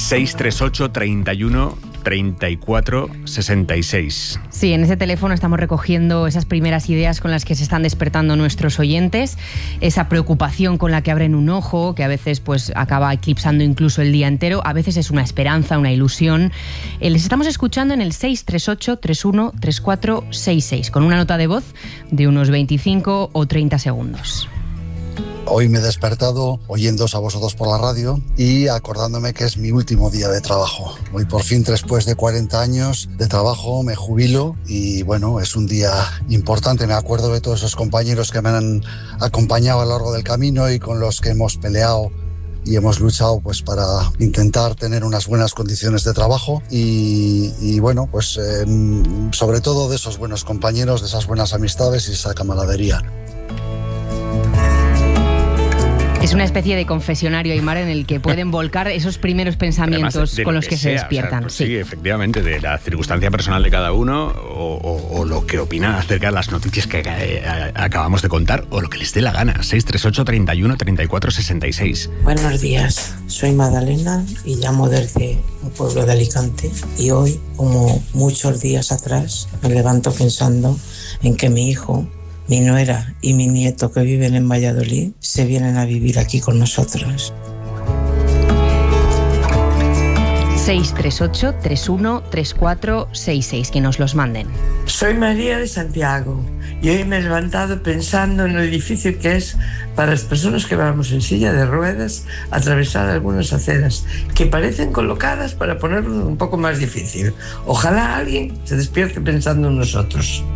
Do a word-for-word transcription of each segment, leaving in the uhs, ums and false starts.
seis tres ocho, treinta y uno, treinta y cuatro, sesenta y seis. Sí, en ese teléfono estamos recogiendo esas primeras ideas con las que se están despertando nuestros oyentes, esa preocupación con la que abren un ojo, que a veces pues acaba eclipsando incluso el día entero, a veces es una esperanza, una ilusión. Eh, les estamos escuchando en el seis tres ocho, treinta y uno, treinta y cuatro, sesenta y seis, con una nota de voz de unos veinticinco o treinta segundos. Hoy me he despertado oyéndoos a vosotros por la radio y acordándome que es mi último día de trabajo. Hoy por fin, después de cuarenta años de trabajo, me jubilo y bueno, es un día importante. Me acuerdo de todos esos compañeros que me han acompañado a lo largo del camino y con los que hemos peleado y hemos luchado pues para intentar tener unas buenas condiciones de trabajo y, y bueno, pues eh, sobre todo de esos buenos compañeros, de esas buenas amistades y esa camaradería. Es una especie de confesionario, Aimar, en el que pueden volcar esos primeros pensamientos Además, con los que, que sea, se despiertan. O sea, pues sí. sí, efectivamente, de la circunstancia personal de cada uno o, o, o lo que opinan acerca de las noticias que eh, acabamos de contar o lo que les dé la gana. seis tres ocho, treinta y uno, treinta y cuatro, sesenta y seis. Buenos días, soy Magdalena y llamo desde un pueblo de Alicante y hoy, como muchos días atrás, me levanto pensando en que mi hijo, mi nuera y mi nieto que viven en Valladolid se vienen a vivir aquí con nosotros. seis tres ocho, treinta y uno, treinta y cuatro, sesenta y seis, que nos los manden. Soy María de Santiago y hoy me he levantado pensando en lo difícil que es para las personas que vamos en silla de ruedas atravesar algunas aceras que parecen colocadas para ponerlo un poco más difícil. Ojalá alguien se despierte pensando en nosotros.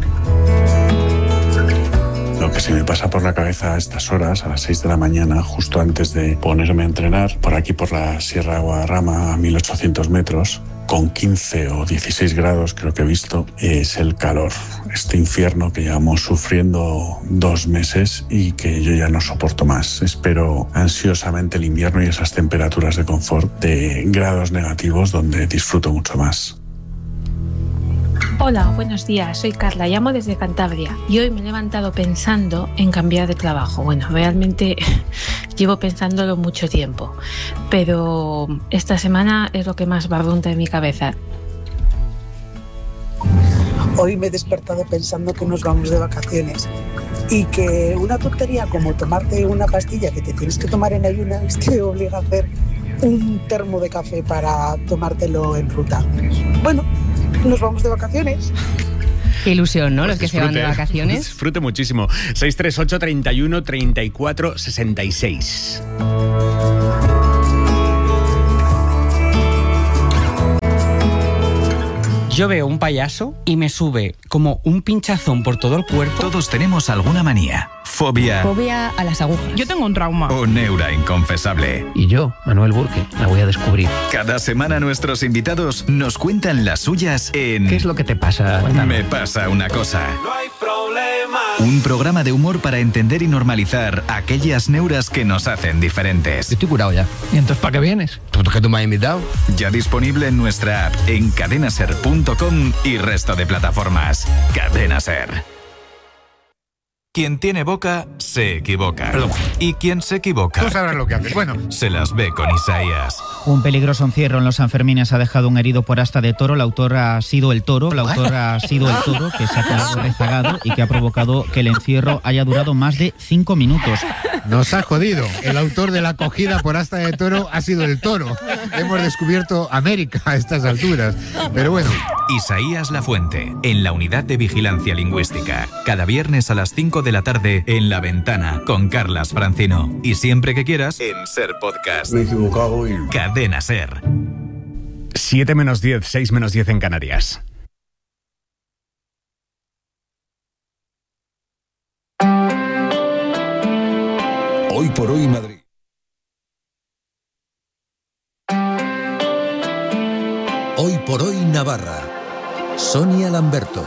Lo que se me pasa por la cabeza a estas horas, a las seis de la mañana, justo antes de ponerme a entrenar, por aquí por la Sierra de Guadarrama, a mil ochocientos metros, con quince o dieciséis grados creo que he visto, es el calor. Este infierno que llevamos sufriendo dos meses y que yo ya no soporto más. Espero ansiosamente el invierno y esas temperaturas de confort de grados negativos donde disfruto mucho más. Hola, buenos días, soy Carla, llamo desde Cantabria y hoy me he levantado pensando en cambiar de trabajo. Bueno, realmente llevo pensándolo mucho tiempo, pero esta semana es lo que más barrunta en mi cabeza. Hoy me he despertado pensando que nos vamos de vacaciones y que una tontería como tomarte una pastilla que te tienes que tomar en ayunas te obliga a hacer un termo de café para tomártelo en ruta. Bueno, nos vamos de vacaciones. Qué ilusión, ¿no? Pues Los que disfrute, se van de vacaciones. Disfrute muchísimo. seis tres ocho, treinta y uno, treinta y cuatro, sesenta y seis. Yo veo un payaso y me sube como un pinchazón por todo el cuerpo. Todos tenemos alguna manía. Fobia. Fobia a las agujas. Yo tengo un trauma. O neura inconfesable. Y yo, Manuel Burke, la voy a descubrir. Cada semana nuestros invitados nos cuentan las suyas en... ¿Qué es lo que te pasa? Cuéntame. Me pasa una cosa. No hay problema. Un programa de humor para entender y normalizar aquellas neuras que nos hacen diferentes. Yo estoy curado ya. ¿Y entonces para qué vienes? ¿Por qué tú me has invitado? Ya disponible en nuestra app en cadena ser punto com y resto de plataformas. Cadena Ser. Quien tiene boca, se equivoca. Perdón. Y quien se equivoca... Tú sabrás lo que haces. Bueno. Se las ve con Isaías. Un peligroso encierro en los Sanfermines ha dejado un herido por asta de toro. El autor ha sido el toro. El autor ha sido el toro que se ha quedado rezagado y que ha provocado que el encierro haya durado más de cinco minutos. Nos ha jodido. El autor de la cogida por asta de toro ha sido el toro. Hemos descubierto América a estas alturas. Pero bueno. Isaías Lafuente, en la Unidad de Vigilancia Lingüística. Cada viernes a las cinco de la tarde en La Ventana con Carlas Francino. Y siempre que quieras en Ser Podcast. Me he equivocado y... Cadena Ser. siete menos diez, seis menos diez en Canarias. Hoy por hoy Madrid. Hoy por hoy Navarra. Sonia Lamberto.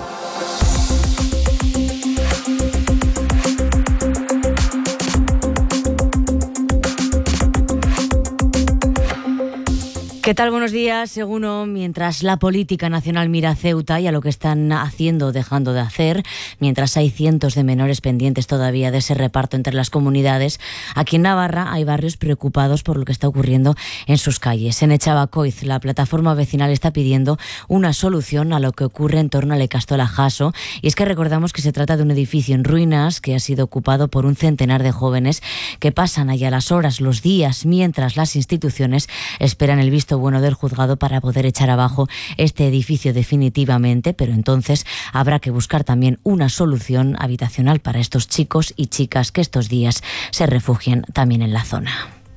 ¿Qué tal? Buenos días. Según O, mientras la política nacional mira a Ceuta y a lo que están haciendo o dejando de hacer, mientras hay cientos de menores pendientes todavía de ese reparto entre las comunidades, aquí en Navarra hay barrios preocupados por lo que está ocurriendo en sus calles. En Echabacoiz, la plataforma vecinal está pidiendo una solución a lo que ocurre en torno al Ikastola Jaso, y es que recordamos que se trata de un edificio en ruinas que ha sido ocupado por un centenar de jóvenes que pasan allá las horas, los días, mientras las instituciones esperan el visto bueno del juzgado para poder echar abajo este edificio definitivamente, pero entonces habrá que buscar también una solución habitacional para estos chicos y chicas que estos días se refugien también en la zona.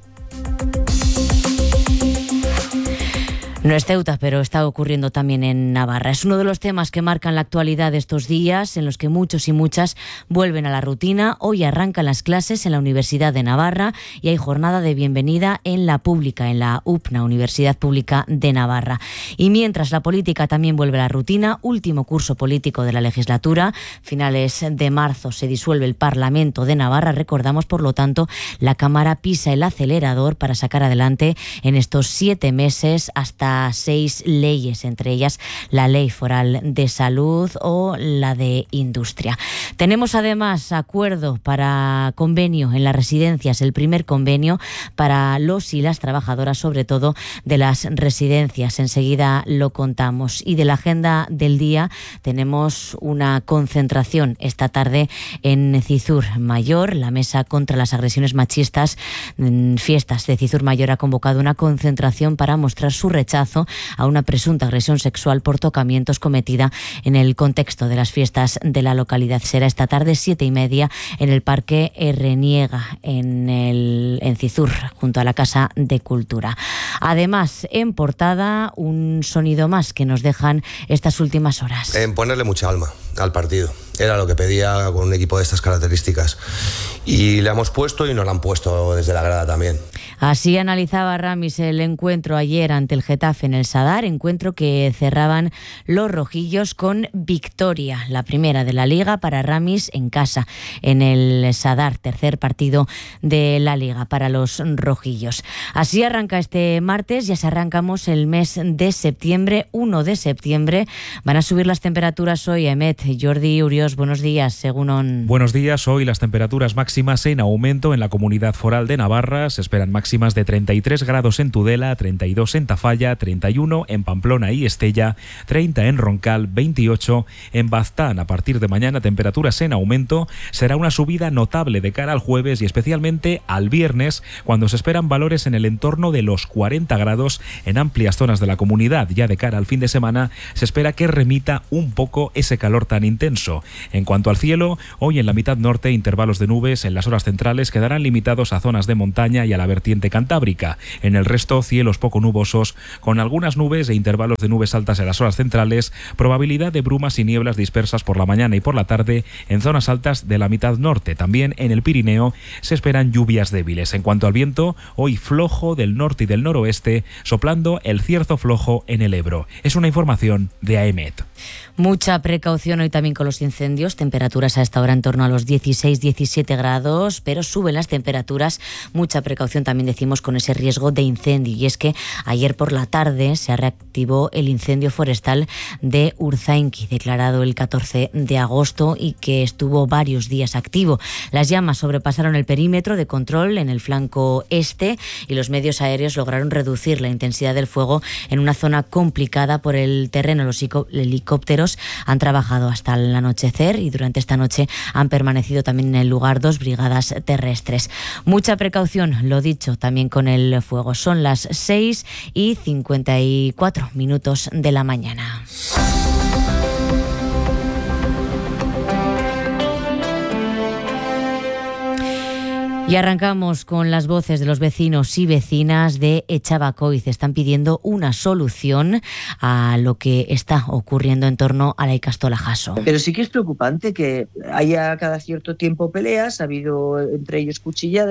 No es Ceuta, pero está ocurriendo también en Navarra. Es uno de los temas que marcan la actualidad de estos días, en los que muchos y muchas vuelven a la rutina. Hoy arrancan las clases en la Universidad de Navarra y hay jornada de bienvenida en la pública, en la U P N A, Universidad Pública de Navarra. Y mientras la política también vuelve a la rutina, último curso político de la legislatura, finales de marzo se disuelve el Parlamento de Navarra. Recordamos, por lo tanto, la Cámara pisa el acelerador para sacar adelante en estos siete meses hasta seis leyes, entre ellas la Ley Foral de Salud o la de Industria. Tenemos además acuerdo para convenio en las residencias, el primer convenio para los y las trabajadoras, sobre todo de las residencias. Enseguida lo contamos. Y de la agenda del día tenemos una concentración esta tarde en Cizur Mayor. La Mesa contra las Agresiones Machistas, Fiestas de Cizur Mayor, ha convocado una concentración para mostrar su rechazo a una presunta agresión sexual por tocamientos cometida en el contexto de las fiestas de la localidad. Será esta tarde, siete y media, en el Parque Reniega, en, el, en Cizur, junto a la Casa de Cultura. Además, en portada, un sonido más que nos dejan estas últimas horas. En ponerle mucha alma al partido. Era lo que pedía con un equipo de estas características. Y le hemos puesto y nos lo han puesto desde la grada también. Así analizaba Ramis el encuentro ayer ante el Getafe en el Sadar, encuentro que cerraban los rojillos con victoria, la primera de la Liga para Ramis en casa, en el Sadar, tercer partido de la Liga para los rojillos. Así arranca este martes, ya se arrancamos el mes de septiembre, uno de septiembre. Van a subir las temperaturas hoy, Emet. Jordi Uriós, buenos días, según on. Buenos días, hoy las temperaturas máximas en aumento en la Comunidad Foral de Navarra. Se esperan máximas de treinta y tres grados en Tudela, treinta y dos en Tafalla, treinta y uno en Pamplona y Estella, treinta en Roncal, veintiocho en Baztán. A partir de mañana, temperaturas en aumento. Será una subida notable de cara al jueves y especialmente al viernes, cuando se esperan valores en el entorno de los cuarenta grados en amplias zonas de la comunidad. Ya de cara al fin de semana, se espera que remita un poco ese calor tan intenso. En cuanto al cielo, hoy en la mitad norte, intervalos de nubes en las horas centrales quedarán limitados a zonas de montaña y a la vertiente cantábrica. En el resto, cielos poco nubosos, con algunas nubes e intervalos de nubes altas en las horas centrales, probabilidad de brumas y nieblas dispersas por la mañana y por la tarde en zonas altas de la mitad norte. También en el Pirineo se esperan lluvias débiles. En cuanto al viento, hoy flojo del norte y del noroeste, soplando el cierzo flojo en el Ebro. Es una información de AEMET. Mucha precaución hoy también con los incendios, temperaturas a esta hora en torno a los dieciséis diecisiete grados, pero suben las temperaturas. Mucha precaución también decimos con ese riesgo de incendio, y es que ayer por la tarde se reactivó el incendio forestal de Urzainqui, declarado el catorce de agosto y que estuvo varios días activo. Las llamas sobrepasaron el perímetro de control en el flanco este y los medios aéreos lograron reducir la intensidad del fuego en una zona complicada por el terreno. Los helicópteros han trabajado hasta el anochecer y durante esta noche han permanecido también en el lugar dos brigadas terrestres. Mucha precaución, lo dicho, también con el fuego. Son las seis y cincuenta y cuatro minutos de la mañana. Y arrancamos con las voces de los vecinos y vecinas de Echabacoiz. Están pidiendo una solución a lo que está ocurriendo en torno a la Ikastola Jaso. Pero sí que es preocupante que haya cada cierto tiempo peleas, ha habido entre ellos cuchilladas,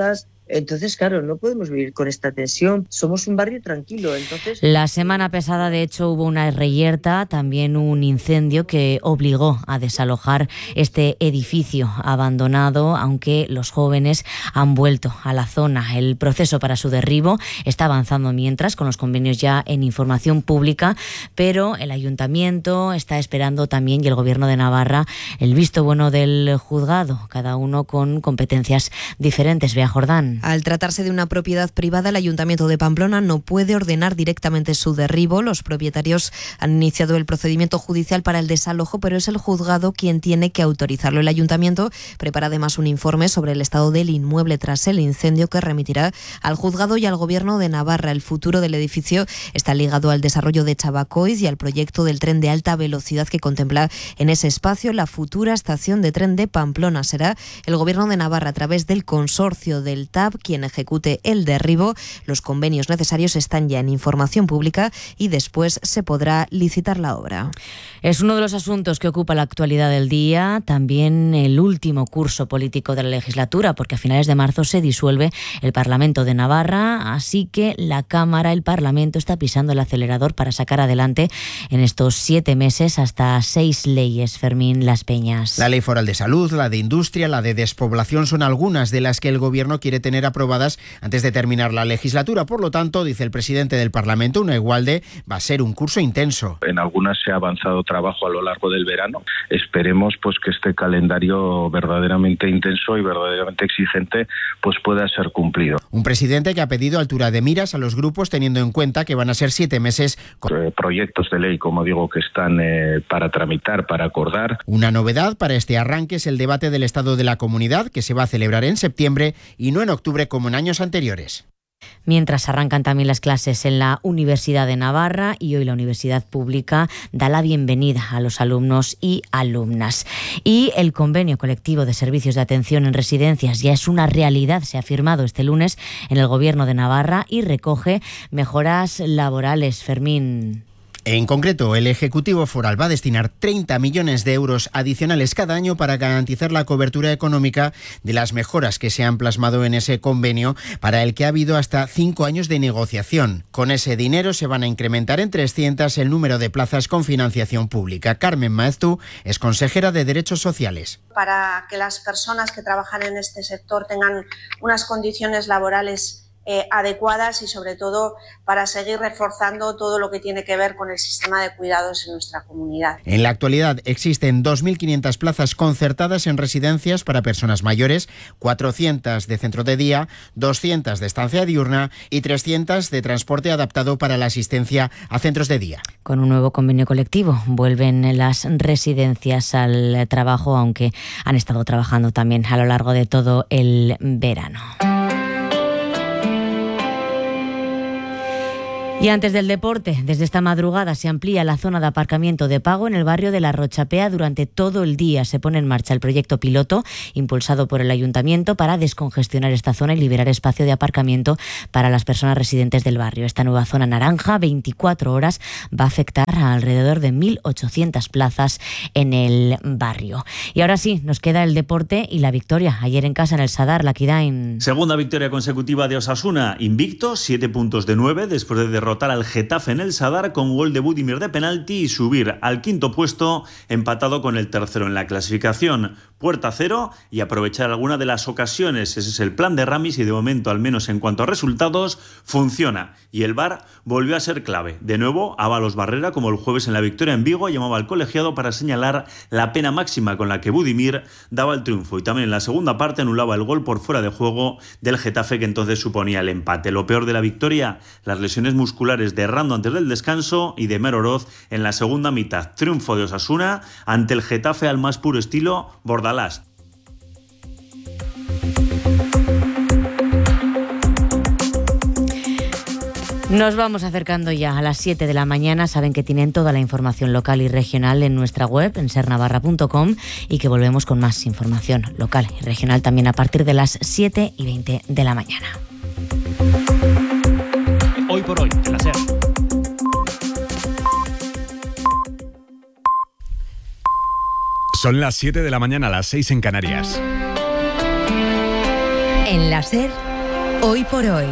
Entonces, claro, no podemos vivir con esta tensión. Somos un barrio tranquilo, entonces... La semana pasada, de hecho, hubo una reyerta, también un incendio que obligó a desalojar este edificio abandonado, aunque los jóvenes han vuelto a la zona. El proceso para su derribo está avanzando mientras, con los convenios ya en información pública, pero el ayuntamiento está esperando también, y el Gobierno de Navarra, el visto bueno del juzgado, cada uno con competencias diferentes. Bea Jordán. Al tratarse de una propiedad privada, el Ayuntamiento de Pamplona no puede ordenar directamente su derribo. Los propietarios han iniciado el procedimiento judicial para el desalojo, pero es el juzgado quien tiene que autorizarlo. El Ayuntamiento prepara además un informe sobre el estado del inmueble tras el incendio que remitirá al juzgado y al Gobierno de Navarra. El futuro del edificio está ligado al desarrollo de Chabacois y al proyecto del tren de alta velocidad que contempla en ese espacio la futura estación de tren de Pamplona. Será el Gobierno de Navarra, a través del consorcio del T A B, quien ejecute el derribo. Los convenios necesarios están ya en información pública y después se podrá licitar la obra. Es uno de los asuntos que ocupa la actualidad del día, también el último curso político de la legislatura, porque a finales de marzo se disuelve el Parlamento de Navarra, así que la Cámara, el Parlamento, está pisando el acelerador para sacar adelante en estos siete meses hasta seis leyes. Fermín Las Peñas. La Ley Foral de Salud, la de Industria, la de Despoblación son algunas de las que el Gobierno quiere tener aprobadas antes de terminar la legislatura. Por lo tanto, dice el presidente del Parlamento, Unai Gualde, va a ser un curso intenso. En algunas se ha avanzado trabajo a lo largo del verano. Esperemos pues que este calendario verdaderamente intenso y verdaderamente exigente pues pueda ser cumplido. Un presidente que ha pedido altura de miras a los grupos, teniendo en cuenta que van a ser siete meses con eh, proyectos de ley, como digo, que están eh, para tramitar, para acordar. Una novedad para este arranque es el debate del estado de la comunidad, que se va a celebrar en septiembre y no en octubre como en años anteriores. Mientras arrancan también las clases en la Universidad de Navarra, y hoy la Universidad Pública da la bienvenida a los alumnos y alumnas. Y el convenio colectivo de servicios de atención en residencias ya es una realidad. Se ha firmado este lunes en el Gobierno de Navarra y recoge mejoras laborales. Fermín. En concreto, el Ejecutivo Foral va a destinar treinta millones de euros adicionales cada año para garantizar la cobertura económica de las mejoras que se han plasmado en ese convenio, para el que ha habido hasta cinco años de negociación. Con ese dinero se van a incrementar en trescientas el número de plazas con financiación pública. Carmen Maeztu es consejera de Derechos Sociales. Para que las personas que trabajan en este sector tengan unas condiciones laborales Eh, adecuadas y sobre todo para seguir reforzando todo lo que tiene que ver con el sistema de cuidados en nuestra comunidad. En la actualidad existen dos mil quinientas plazas concertadas en residencias para personas mayores, cuatrocientas de centro de día, doscientas de estancia diurna y trescientas de transporte adaptado para la asistencia a centros de día. Con un nuevo convenio colectivo vuelven las residencias al trabajo, aunque han estado trabajando también a lo largo de todo el verano. Y antes del deporte, desde esta madrugada se amplía la zona de aparcamiento de pago en el barrio de La Rochapea. Durante todo el día se pone en marcha el proyecto piloto impulsado por el Ayuntamiento para descongestionar esta zona y liberar espacio de aparcamiento para las personas residentes del barrio. Esta nueva zona naranja, veinticuatro horas, va a afectar a alrededor de mil ochocientas plazas en el barrio. Y ahora sí, nos queda el deporte y la victoria ayer en casa en el Sadar, Lakidain. Segunda victoria consecutiva de Osasuna, invicto, siete puntos de nueve después de derrotar al Getafe en el Sadar con gol de Budimir de penalti y subir al quinto puesto, empatado con el tercero en la clasificación. Puerta cero y aprovechar alguna de las ocasiones. Ese es el plan de Ramis y de momento, al menos en cuanto a resultados, funciona. Y el V A R volvió a ser clave. De nuevo, Ábalos Barrera, como el jueves en la victoria en Vigo, llamaba al colegiado para señalar la pena máxima con la que Budimir daba el triunfo. Y también en la segunda parte anulaba el gol por fuera de juego del Getafe, que entonces suponía el empate. Lo peor de la victoria, las lesiones musculares de Rando antes del descanso y de Mer Oroz en la segunda mitad. Triunfo de Osasuna ante el Getafe al más puro estilo Bordalás. Nos vamos acercando ya a las siete de la mañana. Saben que tienen toda la información local y regional en nuestra web, en ser navarra punto com, y que volvemos con más información local y regional también a partir de las siete y veinte de la mañana. Hoy por hoy, en la SER. Son las siete de la mañana, las seis en Canarias. En la SER, Hoy por hoy,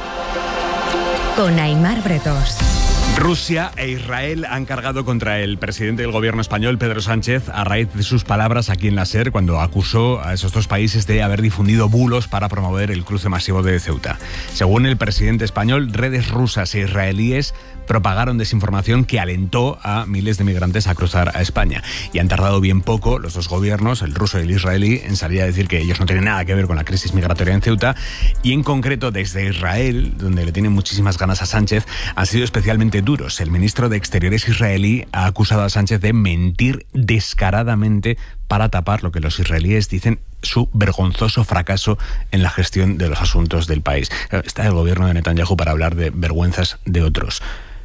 con Aimar Bretos. Rusia e Israel han cargado contra el presidente del gobierno español, Pedro Sánchez, a raíz de sus palabras aquí en la SER, cuando acusó a esos dos países de haber difundido bulos para promover el cruce masivo de Ceuta. Según el presidente español, redes rusas e israelíes propagaron desinformación que alentó a miles de migrantes a cruzar a España. Y han tardado bien poco los dos gobiernos, el ruso y el israelí, en salir a decir que ellos no tienen nada que ver con la crisis migratoria en Ceuta. Y en concreto, desde Israel, donde le tienen muchísimas ganas a Sánchez, han sido especialmente duros. El ministro de Exteriores israelí ha acusado a Sánchez de mentir descaradamente para tapar lo que los israelíes dicen su vergonzoso fracaso en la gestión de los asuntos del país. Está el gobierno de Netanyahu para hablar de vergüenzas de otros.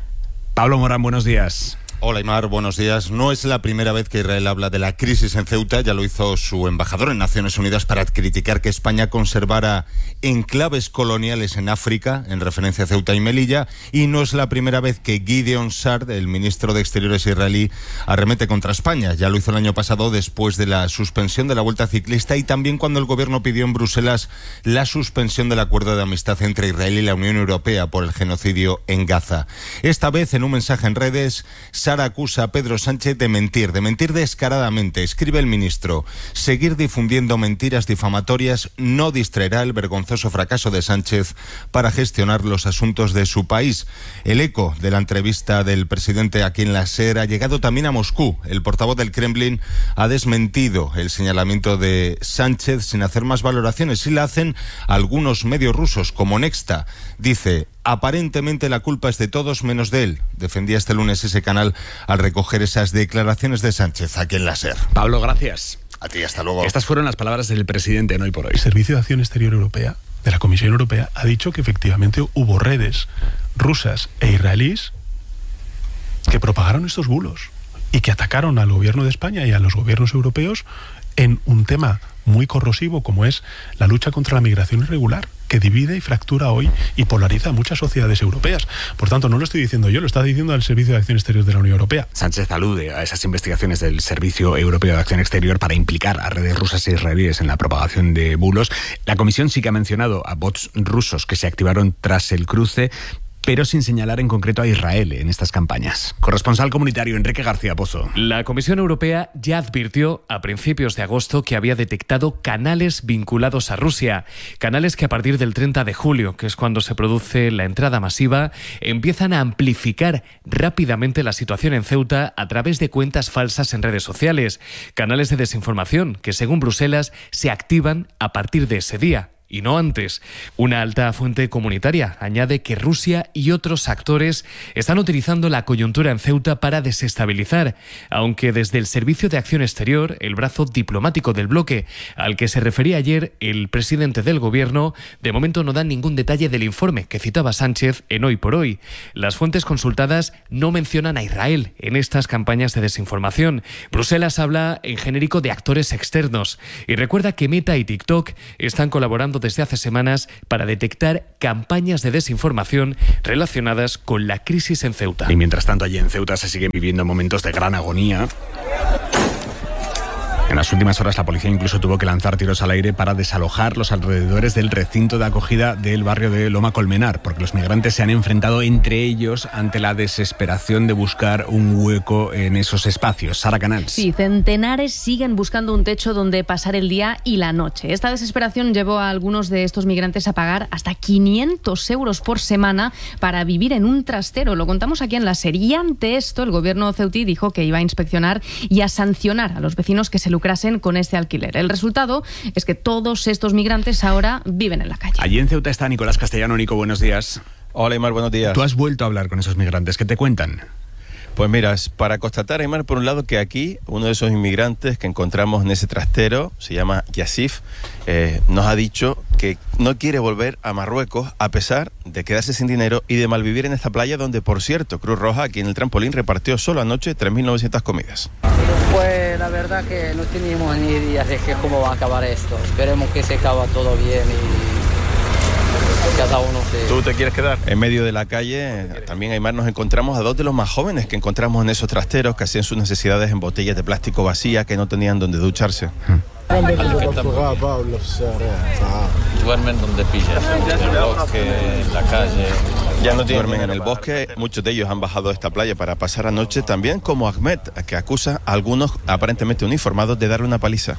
Pablo Morán, buenos días. Hola, Aimar, buenos días. No es la primera vez que Israel habla de la crisis en Ceuta. Ya lo hizo su embajador en Naciones Unidas para criticar que España conservara enclaves coloniales en África, en referencia a Ceuta y Melilla. Y no es la primera vez que Gideon Sa'ar, el ministro de Exteriores israelí, arremete contra España. Ya lo hizo el año pasado después de la suspensión de la Vuelta Ciclista y también cuando el gobierno pidió en Bruselas la suspensión del acuerdo de amistad entre Israel y la Unión Europea por el genocidio en Gaza. Esta vez, en un mensaje en redes, Sa'ar acusa a Pedro Sánchez de mentir, de mentir descaradamente. Escribe el ministro: seguir difundiendo mentiras difamatorias no distraerá el vergonzoso fracaso de Sánchez para gestionar los asuntos de su país. El eco de la entrevista del presidente aquí en la SER ha llegado también a Moscú. El portavoz del Kremlin ha desmentido el señalamiento de Sánchez sin hacer más valoraciones. Y la hacen algunos medios rusos, como Nexta. Dice: aparentemente la culpa es de todos menos de él. Defendía este lunes ese canal al recoger esas declaraciones de Sánchez aquí en la SER. Pablo, gracias. A ti, hasta luego. Estas fueron las palabras del presidente en Hoy por Hoy. El Servicio de Acción Exterior Europea, de la Comisión Europea, ha dicho que efectivamente hubo redes rusas e israelíes que propagaron estos bulos y que atacaron al gobierno de España y a los gobiernos europeos en un tema muy corrosivo como es la lucha contra la migración irregular, que divide y fractura hoy y polariza a muchas sociedades europeas. Por tanto, no lo estoy diciendo yo, lo está diciendo el Servicio de Acción Exterior de la Unión Europea. Sánchez alude a esas investigaciones del Servicio Europeo de Acción Exterior para implicar a redes rusas e israelíes en la propagación de bulos. La Comisión sí que ha mencionado a bots rusos que se activaron tras el cruce, pero sin señalar en concreto a Israel en estas campañas. Corresponsal comunitario Enrique García Pozo. La Comisión Europea ya advirtió a principios de agosto que había detectado canales vinculados a Rusia, canales que a partir del treinta de julio, que es cuando se produce la entrada masiva, empiezan a amplificar rápidamente la situación en Ceuta a través de cuentas falsas en redes sociales, canales de desinformación que, según Bruselas, se activan a partir de ese día. Y no antes. Una alta fuente comunitaria añade que Rusia y otros actores están utilizando la coyuntura en Ceuta para desestabilizar, aunque desde el Servicio de Acción Exterior, el brazo diplomático del bloque, al que se refería ayer el presidente del gobierno, de momento no dan ningún detalle del informe que citaba Sánchez en Hoy por Hoy. Las fuentes consultadas no mencionan a Israel en estas campañas de desinformación. Bruselas habla en genérico de actores externos y recuerda que Meta y TikTok están colaborando desde hace semanas para detectar campañas de desinformación relacionadas con la crisis en Ceuta. Y mientras tanto, allí en Ceuta se siguen viviendo momentos de gran agonía. En las últimas horas la policía incluso tuvo que lanzar tiros al aire para desalojar los alrededores del recinto de acogida del barrio de Loma Colmenar, porque los migrantes se han enfrentado entre ellos ante la desesperación de buscar un hueco en esos espacios. Sara Canals. Sí, centenares siguen buscando un techo donde pasar el día y la noche. Esta desesperación llevó a algunos de estos migrantes a pagar hasta quinientos euros por semana para vivir en un trastero. Lo contamos aquí en la serie. Y ante esto, el gobierno ceutí dijo que iba a inspeccionar y a sancionar a los vecinos que se lucrasen con este alquiler. El resultado es que todos estos migrantes ahora viven en la calle. Allí en Ceuta está Nicolás Castellano. Nico, buenos días. Hola, Aimar, buenos días. ¿Tú has vuelto a hablar con esos migrantes? ¿Qué te cuentan? Pues mira, para constatar, Aimar, por un lado, que aquí uno de esos inmigrantes que encontramos en ese trastero, se llama Yassif, eh, nos ha dicho que no quiere volver a Marruecos a pesar de quedarse sin dinero y de malvivir en esta playa donde, por cierto, Cruz Roja, aquí en el trampolín, repartió solo anoche tres mil novecientas comidas. Pues la verdad que no teníamos ni idea de que cómo va a acabar esto. Esperemos que se acabe todo bien y cada uno se... ¿Tú te quieres quedar? En medio de la calle, también, Aimar, nos encontramos a dos de los más jóvenes que encontramos en esos trasteros que hacían sus necesidades en botellas de plástico vacías que no tenían donde ducharse. Duermen donde pillas, en el bosque, en la calle. Ya no duermen en el bosque. Muchos de ellos han bajado a esta playa para pasar la noche también, como Ahmed, que acusa a algunos aparentemente uniformados de darle una paliza.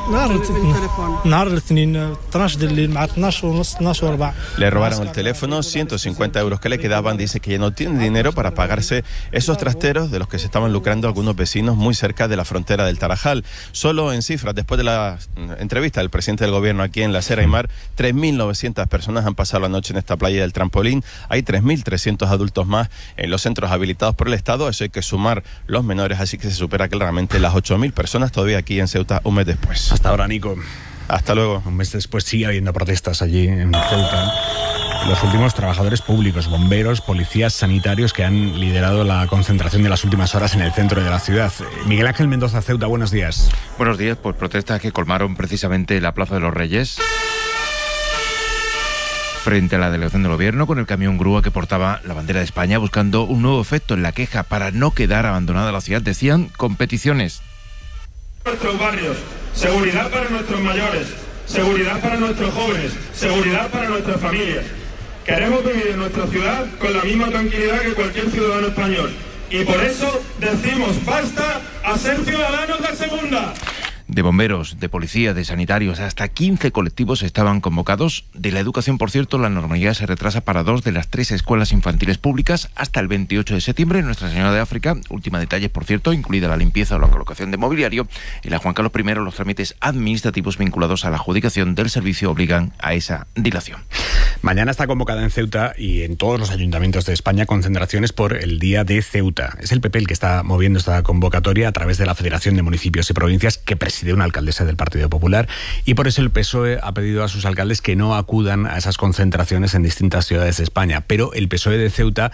Le robaron el teléfono, ciento cincuenta euros que le quedaban. Dice que ya no tiene dinero para pagarse esos trasteros de los que se estaban lucrando algunos vecinos muy cerca de la frontera del Tarajal. Solo en cifras, después de la entrevista del presidente del gobierno aquí en la Sierra Aymar, tres mil novecientas personas han pasado la noche en esta playa del Trampolín. Hay tres mil trescientos adultos más en los centros habilitados por el Estado. Eso hay que sumar los menores, así que se supera claramente las ocho mil personas todavía aquí en Ceuta un mes después. Hasta ahora, Nico. Hasta luego. Un mes después sigue habiendo protestas allí en Ceuta. Los últimos trabajadores públicos, bomberos, policías, sanitarios que han liderado la concentración de las últimas horas en el centro de la ciudad. Miguel Ángel Mendoza, Ceuta, buenos días. Buenos días, pues protestas que colmaron precisamente la Plaza de los Reyes, frente a la delegación del gobierno, con el camión grúa que portaba la bandera de España, buscando un nuevo efecto en la queja para no quedar abandonada la ciudad. Decían competiciones. Nuestros barrios, seguridad para nuestros mayores, seguridad para nuestros jóvenes, seguridad para nuestras familias. Queremos vivir en nuestra ciudad con la misma tranquilidad que cualquier ciudadano español. Y por eso decimos basta a ser ciudadanos de segunda. De bomberos, de policía, de sanitarios, hasta quince colectivos estaban convocados. De la educación, por cierto, la normalidad se retrasa para dos de las tres escuelas infantiles públicas hasta el veintiocho de septiembre. Nuestra Señora de África, última detalles, por cierto, incluida la limpieza o la colocación de mobiliario. En la Juan Carlos primero, los trámites administrativos vinculados a la adjudicación del servicio obligan a esa dilación. Mañana está convocada en Ceuta y en todos los ayuntamientos de España concentraciones por el Día de Ceuta. Es el P P el que está moviendo esta convocatoria a través de la Federación de Municipios y Provincias, que preside una alcaldesa del Partido Popular, y por eso el P S O E ha pedido a sus alcaldes que no acudan a esas concentraciones en distintas ciudades de España. Pero el P S O E de Ceuta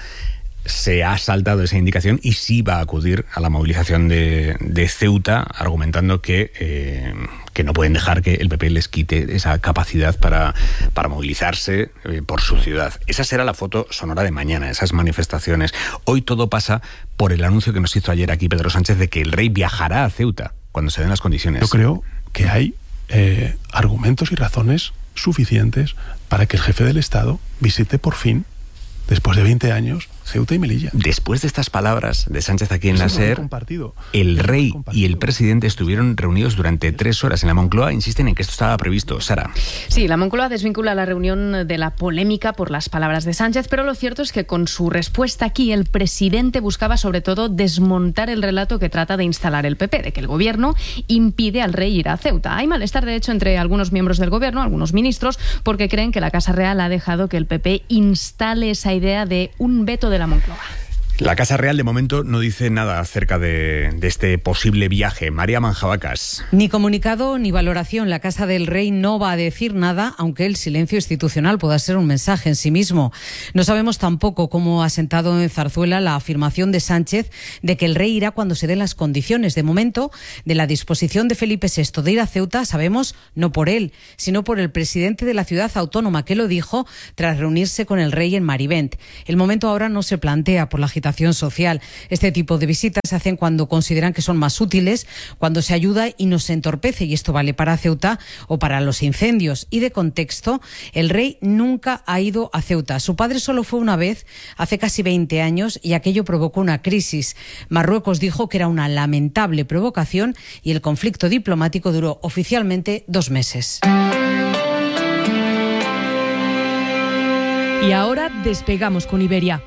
se ha saltado esa indicación y sí va a acudir a la movilización de, de Ceuta, argumentando que, eh, que no pueden dejar que el P P les quite esa capacidad para, para movilizarse eh, por su ciudad. Esa será la foto sonora de mañana, esas manifestaciones. Hoy todo pasa por el anuncio que nos hizo ayer aquí Pedro Sánchez de que el rey viajará a Ceuta cuando se den las condiciones. Yo creo que hay eh, argumentos y razones suficientes para que el jefe del Estado visite por fin, después de veinte años, Ceuta y Melilla. Después de estas palabras de Sánchez aquí en la SER, el rey y el presidente estuvieron reunidos durante tres horas en la Moncloa. Insisten en que esto estaba previsto. Sara. Sí, la Moncloa desvincula la reunión de la polémica por las palabras de Sánchez, pero lo cierto es que con su respuesta aquí el presidente buscaba sobre todo desmontar el relato que trata de instalar el P P, de que el gobierno impide al rey ir a Ceuta. Hay malestar, de hecho, entre algunos miembros del gobierno, algunos ministros, porque creen que la Casa Real ha dejado que el P P instale esa idea de un veto de la Moncloa. La Casa Real de momento no dice nada acerca de, de este posible viaje. María Manjabacas. Ni comunicado ni valoración. La Casa del Rey no va a decir nada, aunque el silencio institucional pueda ser un mensaje en sí mismo. No sabemos tampoco cómo ha sentado en Zarzuela la afirmación de Sánchez de que el rey irá cuando se den las condiciones. De momento, de la disposición de Felipe sexto de ir a Ceuta, sabemos no por él, sino por el presidente de la ciudad autónoma, que lo dijo tras reunirse con el rey en Marivent. El momento ahora no se plantea por la agitación social. Este tipo de visitas se hacen cuando consideran que son más útiles, cuando se ayuda y no se entorpece, y esto vale para Ceuta o para los incendios. Y de contexto, el rey nunca ha ido a Ceuta. Su padre solo fue una vez, hace casi veinte años, y aquello provocó una crisis. Marruecos dijo que era una lamentable provocación y el conflicto diplomático duró oficialmente dos meses. Y ahora despegamos con Iberia.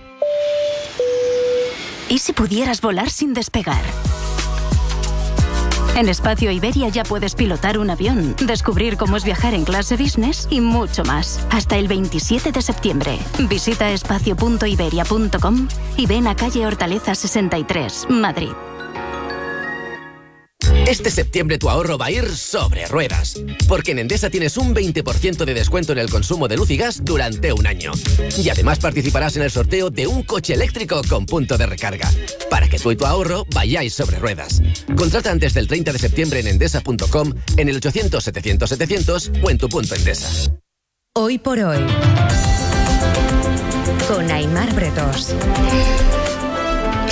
¿Y si pudieras volar sin despegar? En Espacio Iberia ya puedes pilotar un avión, descubrir cómo es viajar en clase business y mucho más. Hasta el veintisiete de septiembre. Visita espacio punto iberia punto com y ven a calle Hortaleza sesenta y tres, Madrid. Este septiembre tu ahorro va a ir sobre ruedas, porque en Endesa tienes un veinte por ciento de descuento en el consumo de luz y gas durante un año. Y además participarás en el sorteo de un coche eléctrico con punto de recarga, para que tú y tu ahorro vayáis sobre ruedas. Contrata antes del treinta de septiembre en endesa punto com, en el ochocientos setecientos setecientos o en tu punto Endesa. Hoy por hoy, con Aimar Bretos.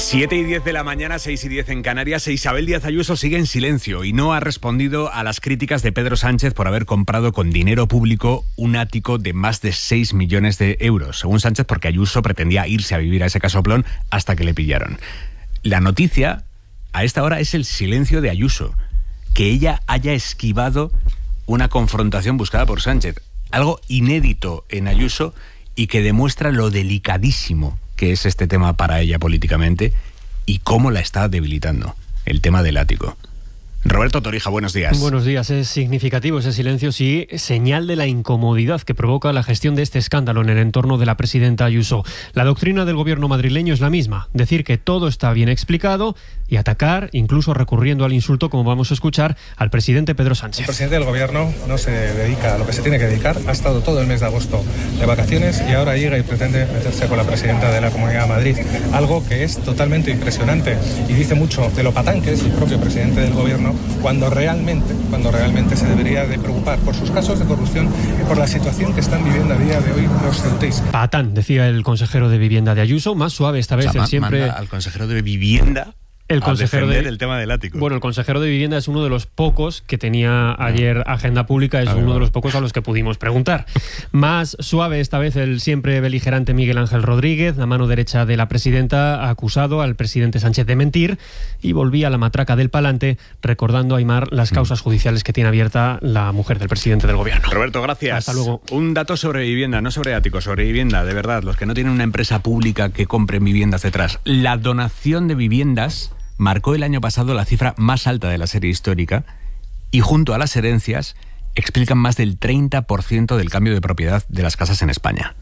siete y diez de la mañana, seis y diez en Canarias. Isabel Díaz Ayuso sigue en silencio y no ha respondido a las críticas de Pedro Sánchez por haber comprado con dinero público un ático de más de seis millones de euros. Según Sánchez, porque Ayuso pretendía irse a vivir a ese casoplón hasta que le pillaron. La noticia a esta hora es el silencio de Ayuso, que ella haya esquivado una confrontación buscada por Sánchez. Algo inédito en Ayuso y que demuestra lo delicadísimo que es este tema para ella políticamente y cómo la está debilitando, el tema del ático. Roberto Torija, buenos días. Buenos días. Es significativo ese silencio, sí, señal de la incomodidad que provoca la gestión de este escándalo en el entorno de la presidenta Ayuso. La doctrina del gobierno madrileño es la misma, decir que todo está bien explicado y atacar, incluso recurriendo al insulto, como vamos a escuchar, al presidente Pedro Sánchez. El presidente del gobierno no se dedica a lo que se tiene que dedicar, ha estado todo el mes de agosto de vacaciones y ahora llega y pretende meterse con la presidenta de la Comunidad de Madrid, algo que es totalmente impresionante y dice mucho de lo patán que es el propio presidente del gobierno, cuando realmente, cuando realmente se debería de preocupar por sus casos de corrupción y por la situación que están viviendo a día de hoy los ceutíes. Patán, decía el consejero de Vivienda de Ayuso, más suave esta vez. O sea, el siempre manda al consejero de Vivienda el consejero a defender de, el tema del ático. Bueno, el consejero de Vivienda es uno de los pocos que tenía ayer agenda pública, es A ver, uno vale. de los pocos a los que pudimos preguntar. Más suave esta vez el siempre beligerante Miguel Ángel Rodríguez, la mano derecha de la presidenta, ha acusado al presidente Sánchez de mentir y volvía a la matraca del palante, recordando a Aimar las causas judiciales que tiene abierta la mujer del presidente del gobierno. Roberto, gracias. Hasta luego. Un dato sobre vivienda, no sobre áticos, sobre vivienda, de verdad, los que no tienen una empresa pública que compren viviendas detrás. La donación de viviendas marcó el año pasado la cifra más alta de la serie histórica y junto a las herencias explican más del treinta por ciento del cambio de propiedad de las casas en España.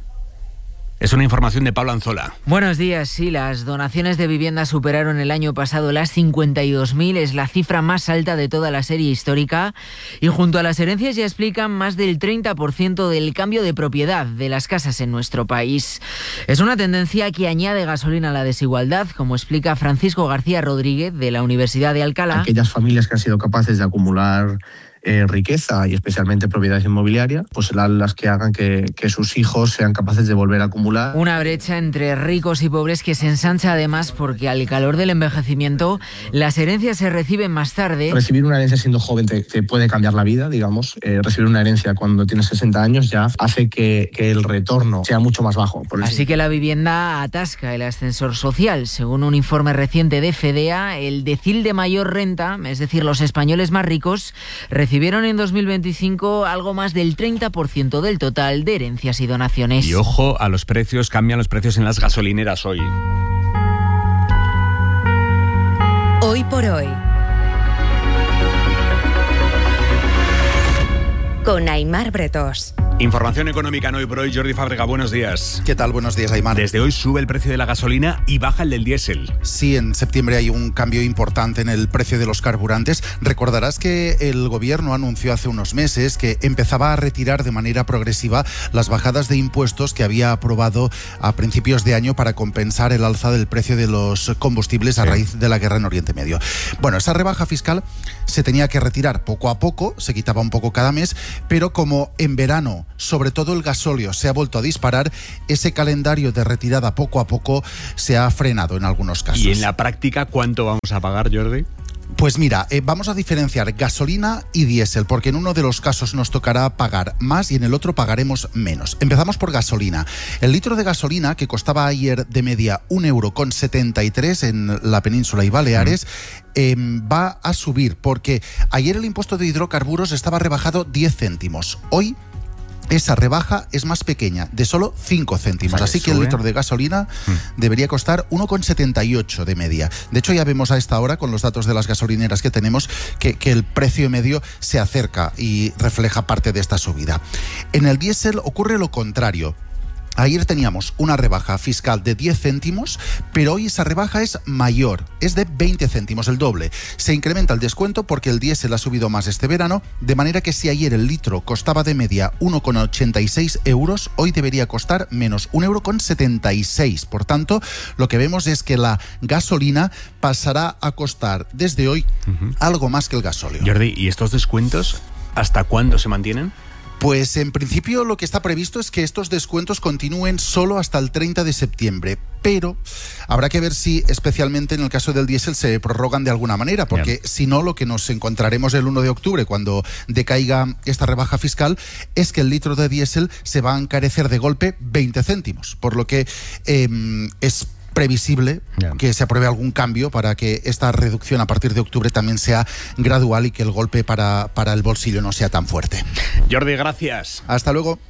Es una información de Pablo Anzola. Buenos días. Sí, las donaciones de vivienda superaron el año pasado las cincuenta y dos mil, es la cifra más alta de toda la serie histórica. Y junto a las herencias ya explican más del treinta por ciento del cambio de propiedad de las casas en nuestro país. Es una tendencia que añade gasolina a la desigualdad, como explica Francisco García Rodríguez de la Universidad de Alcalá. Aquellas familias que han sido capaces de acumular Eh, riqueza y especialmente propiedad inmobiliaria, pues serán las que hagan que, que sus hijos sean capaces de volver a acumular. Una brecha entre ricos y pobres que se ensancha además porque al calor del envejecimiento las herencias se reciben más tarde. Recibir una herencia siendo joven te, te puede cambiar la vida, digamos. Eh, recibir una herencia cuando tienes sesenta años ya hace que, que el retorno sea mucho más bajo. Por Así que la vivienda atasca el ascensor social. Según un informe reciente de FEDEA, el decil de mayor renta, es decir, los españoles más ricos, recibieron en dos mil veinticinco algo más del treinta por ciento del total de herencias y donaciones. Y ojo a los precios, cambian los precios en las gasolineras hoy. Hoy por hoy. Con Aimar Bretos. Información económica en Hoy por Hoy. Jordi Fábrega, buenos días. ¿Qué tal? Buenos días, Aimar. Desde hoy sube el precio de la gasolina y baja el del diésel. Sí, en septiembre hay un cambio importante en el precio de los carburantes. Recordarás que el gobierno anunció hace unos meses que empezaba a retirar de manera progresiva las bajadas de impuestos que había aprobado a principios de año para compensar el alza del precio de los combustibles a sí. raíz de la guerra en Oriente Medio. Bueno, esa rebaja fiscal se tenía que retirar poco a poco, se quitaba un poco cada mes, pero como en verano sobre todo el gasóleo se ha vuelto a disparar, ese calendario de retirada poco a poco se ha frenado en algunos casos. ¿Y en la práctica cuánto vamos a pagar, Jordi? Pues mira, eh, vamos a diferenciar gasolina y diésel, porque en uno de los casos nos tocará pagar más y en el otro pagaremos menos. Empezamos por gasolina. El litro de gasolina, que costaba ayer de media un euro con setenta y tres en la península y Baleares, mm. eh, va a subir, porque ayer el impuesto de hidrocarburos estaba rebajado diez céntimos. Hoy esa rebaja es más pequeña, de solo cinco céntimos. O sea, Así que, que el litro de gasolina mm. debería costar uno con setenta y ocho de media. De hecho, ya vemos a esta hora, con los datos de las gasolineras que tenemos, que, que el precio medio se acerca y refleja parte de esta subida. En el diésel ocurre lo contrario. Ayer teníamos una rebaja fiscal de diez céntimos, pero hoy esa rebaja es mayor, es de veinte céntimos, el doble. Se incrementa el descuento porque el diésel ha subido más este verano, de manera que si ayer el litro costaba de media uno con ochenta y seis euros, hoy debería costar menos un euro con setenta y seis. Por tanto, lo que vemos es que la gasolina pasará a costar desde hoy uh-huh. algo más que el gasóleo. Jordi, ¿y estos descuentos hasta cuándo se mantienen? Pues en principio lo que está previsto es que estos descuentos continúen solo hasta el treinta de septiembre, pero habrá que ver si, especialmente en el caso del diésel, se prorrogan de alguna manera, porque Bien. si no, lo que nos encontraremos el uno de octubre, cuando decaiga esta rebaja fiscal, es que el litro de diésel se va a encarecer de golpe veinte céntimos, por lo que eh, es previsible yeah. que se apruebe algún cambio para que esta reducción a partir de octubre también sea gradual y que el golpe para, para el bolsillo no sea tan fuerte. Jordi, gracias. Hasta luego.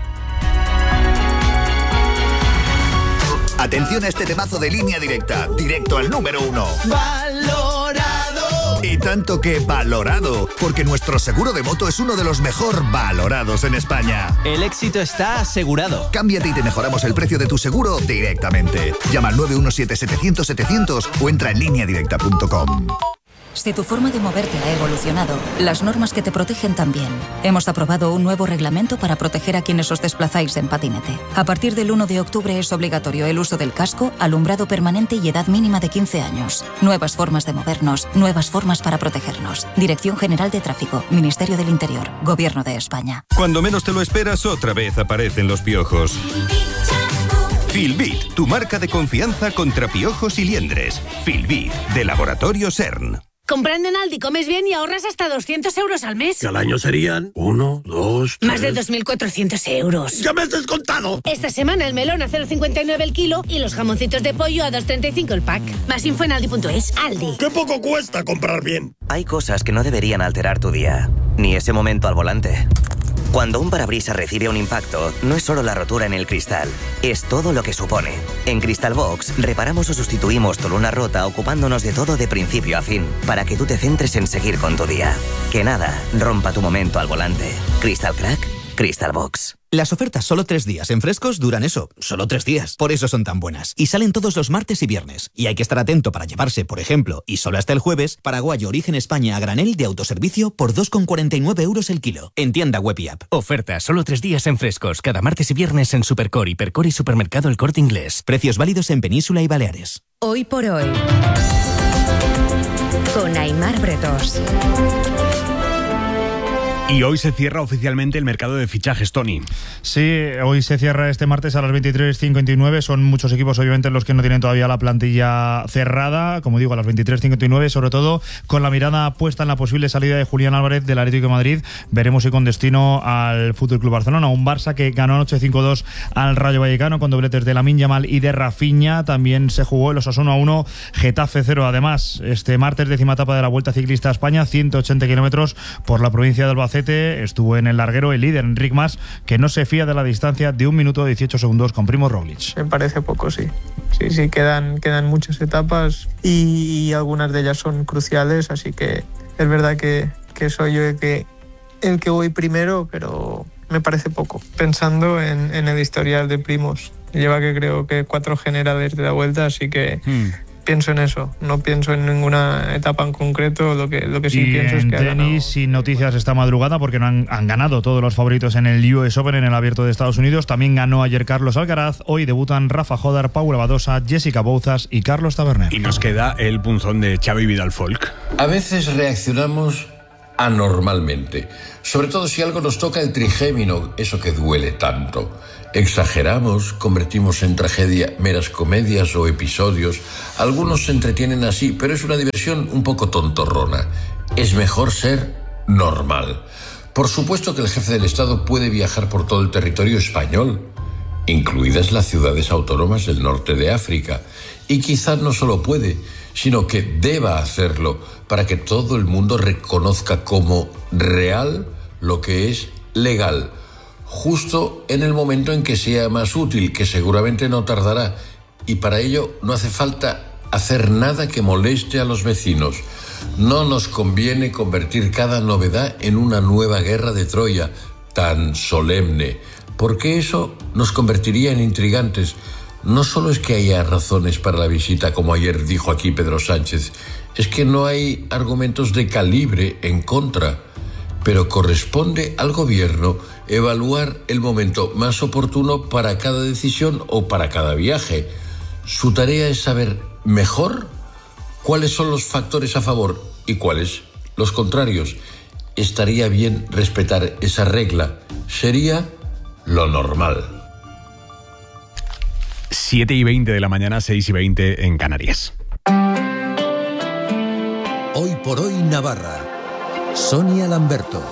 Atención a este temazo de Línea Directa, directo al número uno. ¡Valorado! Y tanto que valorado, porque nuestro seguro de moto es uno de los mejor valorados en España. El éxito está asegurado. Cámbiate y te mejoramos el precio de tu seguro directamente. Llama al nueve uno siete, setecientos, setecientos o entra en línea directa punto com. Si tu forma de moverte ha evolucionado, las normas que te protegen también. Hemos aprobado un nuevo reglamento para proteger a quienes os desplazáis en patinete. A partir del uno de octubre es obligatorio el uso del casco, alumbrado permanente y edad mínima de quince años. Nuevas formas de movernos, nuevas formas para protegernos. Dirección General de Tráfico, Ministerio del Interior, Gobierno de España. Cuando menos te lo esperas, otra vez aparecen los piojos. Filbit, tu marca de confianza contra piojos y liendres. Filbit, de Laboratorio CERN. Comprando en Aldi comes bien y ahorras hasta doscientos euros al mes. Que al año serían uno, dos, tres... Más de dos mil cuatrocientos euros. ¡Ya me has descontado! Esta semana el melón a cero coma cincuenta y nueve el kilo y los jamoncitos de pollo a dos coma treinta y cinco el pack. Más info en aldi punto es. Aldi. ¡Qué poco cuesta comprar bien! Hay cosas que no deberían alterar tu día, ni ese momento al volante. Cuando un parabrisas recibe un impacto, no es solo la rotura en el cristal, es todo lo que supone. En Crystal Box, reparamos o sustituimos tu luna rota ocupándonos de todo de principio a fin, para que tú te centres en seguir con tu día. Que nada rompa tu momento al volante. Crystal Crack, Crystal Box. Las ofertas solo tres días en Frescos duran eso, solo tres días. Por eso son tan buenas. Y salen todos los martes y viernes. Y hay que estar atento para llevarse, por ejemplo, y solo hasta el jueves, paraguayo origen España a granel de autoservicio por dos con cuarenta y nueve euros el kilo. En tienda web y app. Oferta solo tres días en Frescos, cada martes y viernes en Supercore, Hipercore y Supermercado El Corte Inglés. Precios válidos en Península y Baleares. Hoy por hoy, con Aimar Bretos. Y hoy se cierra oficialmente el mercado de fichajes, Tony. Sí, hoy se cierra este martes a las veintitrés cincuenta y nueve. Son muchos equipos, obviamente, los que no tienen todavía la plantilla cerrada. Como digo, a las veintitrés cincuenta y nueve, sobre todo con la mirada puesta en la posible salida de Julián Álvarez del Atlético de Madrid. Veremos si con destino al F C Barcelona. Un Barça que ganó anoche cinco dos al Rayo Vallecano con dobletes de Lamine Yamal y de Rafinha. También se jugó el Osasuna uno, Getafe cero. Además, este martes, décima etapa de la Vuelta Ciclista a España, ciento ochenta kilómetros por la provincia de Albacete. Estuvo en el larguero el líder Enric Mas, que no se fía de la distancia de un minuto dieciocho segundos con Primo Roglic. Me parece poco, sí. Sí, sí, quedan, quedan muchas etapas y, y algunas de ellas son cruciales, así que es verdad que, que soy yo el que, el que voy primero, pero me parece poco. Pensando en, en el historial de Primos, lleva que creo que cuatro generales de la Vuelta, así que... Hmm. Pienso en eso, no pienso en ninguna etapa en concreto, lo que, lo que sí y pienso es que en tenis, sin noticias esta madrugada, porque no han, han ganado todos los favoritos en el U S Open, en el Abierto de Estados Unidos. También ganó ayer Carlos Alcaraz. Hoy debutan Rafa Jodar, Paula Badosa, Jessica Bouzas y Carlos Taberner. Y nos queda el punzón de Xavi Vidal Folk. A veces reaccionamos anormalmente, sobre todo si algo nos toca el trigémino, eso que duele tanto. Exageramos, convertimos en tragedia meras comedias o episodios. Algunos se entretienen así, pero es una diversión un poco tontorrona. Es mejor ser normal. Por supuesto que el jefe del Estado puede viajar por todo el territorio español, incluidas las ciudades autónomas del norte de África. Y quizás no solo puede, sino que deba hacerlo para que todo el mundo reconozca como real lo que es legal. Justo en el momento en que sea más útil, que seguramente no tardará, y para ello no hace falta hacer nada que moleste a los vecinos. No nos conviene convertir cada novedad en una nueva guerra de Troya, tan solemne, porque eso nos convertiría en intrigantes. No solo es que haya razones para la visita, como ayer dijo aquí Pedro Sánchez, es que no hay argumentos de calibre en contra, pero corresponde al gobierno evaluar el momento más oportuno para cada decisión o para cada viaje. Su tarea es saber mejor cuáles son los factores a favor y cuáles los contrarios. Estaría bien respetar esa regla. Sería lo normal. siete y veinte de la mañana, seis y veinte en Canarias. Hoy por hoy Navarra. Sonia Lamberto.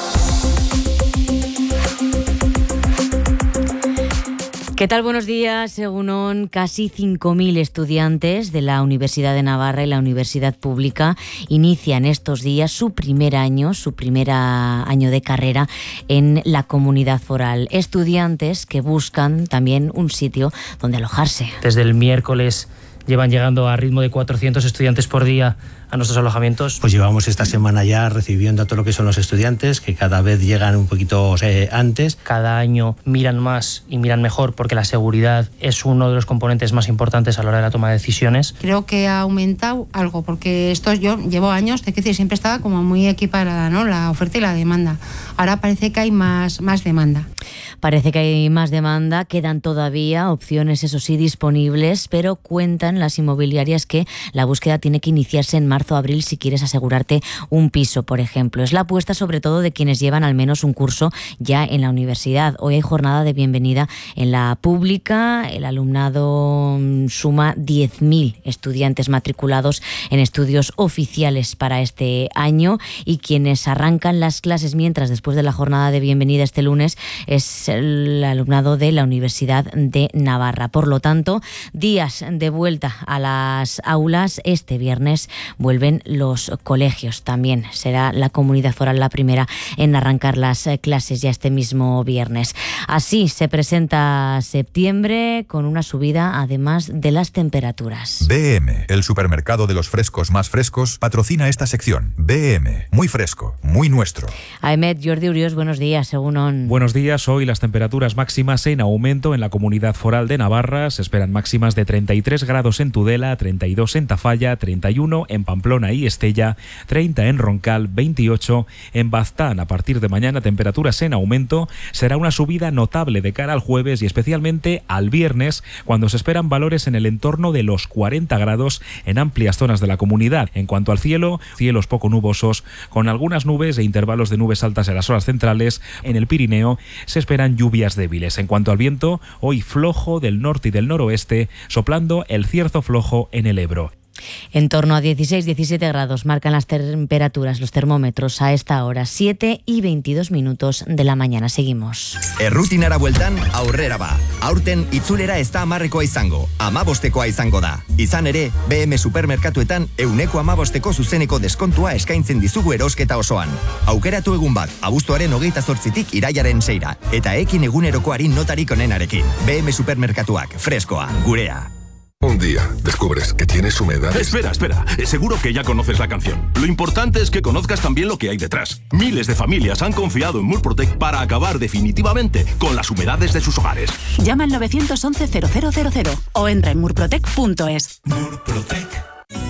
¿Qué tal? Buenos días. Según casi cinco mil estudiantes de la Universidad de Navarra y la Universidad Pública inician estos días su primer año, su primer año de carrera en la comunidad foral. Estudiantes que buscan también un sitio donde alojarse. Desde el miércoles llevan llegando a ritmo de cuatrocientos estudiantes por día a nuestros alojamientos. Pues llevamos esta semana ya recibiendo a todo lo que son los estudiantes, que cada vez llegan un poquito eh, antes. Cada año miran más y miran mejor porque la seguridad es uno de los componentes más importantes a la hora de la toma de decisiones. Creo que ha aumentado algo, porque esto yo llevo años, te quiero decir, siempre estaba como muy equiparada, ¿no? La oferta y la demanda. Ahora parece que hay más, más demanda. Parece que hay más demanda, quedan todavía opciones, eso sí, disponibles, pero cuentan las inmobiliarias que la búsqueda tiene que iniciarse en marzo o abril si quieres asegurarte un piso, por ejemplo. Es la apuesta sobre todo de quienes llevan al menos un curso ya en la universidad. Hoy hay jornada de bienvenida en la pública. El alumnado suma diez mil estudiantes matriculados en estudios oficiales para este año, y quienes arrancan las clases mientras después de la jornada de bienvenida este lunes es el alumnado de la Universidad de Navarra. Por lo tanto, días de vuelta a las aulas. Este viernes vuelven los colegios. También será la comunidad foral la primera en arrancar las clases ya este mismo viernes. Así se presenta septiembre con una subida además de las temperaturas. B M, el supermercado de los frescos más frescos, patrocina esta sección. B M, muy fresco, muy nuestro. Ahmed, Jordi Urios, buenos días. Según on... Buenos días. Hoy las temperaturas máximas en aumento en la comunidad foral de Navarra. Se esperan máximas de treinta y tres grados en Tudela, treinta y dos en Tafalla, treinta y uno en Pamplona y Estella, treinta en Roncal, veintiocho en Baztán. A partir de mañana temperaturas en aumento. Será una subida notable de cara al jueves y especialmente al viernes, cuando se esperan valores en el entorno de los cuarenta grados en amplias zonas de la comunidad. En cuanto al cielo, cielos poco nubosos, con algunas nubes e intervalos de nubes altas en las horas centrales. En el Pirineo se esperan lluvias débiles. En cuanto al viento, hoy flojo del norte y del noroeste, soplando el cierzo flojo en el Ebro. En torno a dieciséis diecisiete grados marcan las temperaturas, los termómetros a esta hora, siete y veintidós minutos de la mañana. Seguimos. Errutinara bueltan aurrera ba. Aurten itzulera ez da hamarrekoa izango, hamabostekoa izango da. Izan ere, B M supermerkatuetan euneko hamabosteko zuzeneko deskontua eskaintzen dizugu erosketa osoan. Aukeratu egun bat, abuztuaren hogeita zortzitik iraiaren seira, eta ekin egunerokoari notarik onenarekin. B M supermerkatuak, freskoa, gurea. Un día descubres que tienes humedad. Espera, espera. Seguro que ya conoces la canción. Lo importante es que conozcas también lo que hay detrás. Miles de familias han confiado en Murprotec para acabar definitivamente con las humedades de sus hogares. Llama al nueve once cero cero cero cero o entra en murprotec punto es. Murprotec.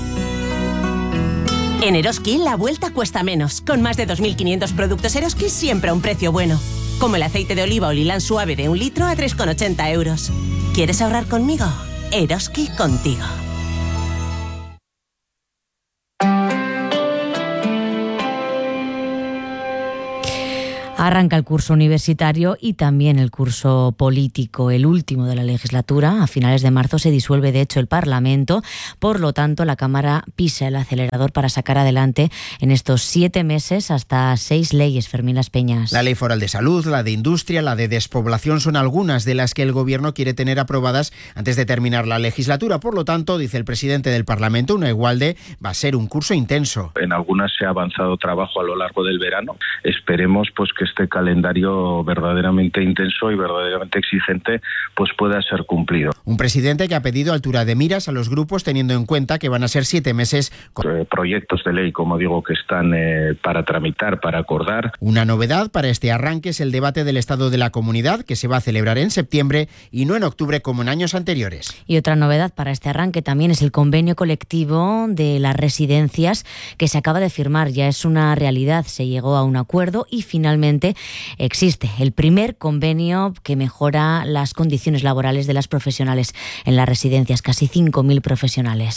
En Eroski la vuelta cuesta menos. Con más de dos mil quinientos productos Eroski siempre a un precio bueno. Como el aceite de oliva o lilán suave de un litro a tres con ochenta euros. ¿Quieres ahorrar conmigo? Eroski contigo. Arranca el curso universitario y también el curso político, el último de la legislatura. A finales de marzo se disuelve, de hecho, el Parlamento. Por lo tanto, la Cámara pisa el acelerador para sacar adelante en estos siete meses hasta seis leyes. Fermín Las Peñas. La Ley Foral de Salud, la de Industria, la de Despoblación son algunas de las que el Gobierno quiere tener aprobadas antes de terminar la legislatura. Por lo tanto, dice el presidente del Parlamento, Unai Gualde, va a ser un curso intenso. En algunas se ha avanzado trabajo a lo largo del verano. Esperemos pues que este calendario verdaderamente intenso y verdaderamente exigente pues pueda ser cumplido. Un presidente que ha pedido altura de miras a los grupos teniendo en cuenta que van a ser siete meses. Con... Eh, proyectos de ley, como digo, que están eh, para tramitar, para acordar. Una novedad para este arranque es el debate del estado de la comunidad, que se va a celebrar en septiembre y no en octubre como en años anteriores. Y otra novedad para este arranque también es el convenio colectivo de las residencias que se acaba de firmar. Ya es una realidad, se llegó a un acuerdo y finalmente existe el primer convenio que mejora las condiciones laborales de las profesionales en las residencias, casi cinco mil profesionales.